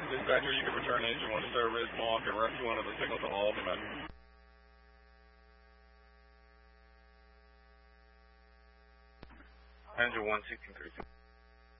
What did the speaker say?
Dispatcher, you can return engine 1 to service, mark and reference 1 of the signal to Alderman. Engine 1, 1636.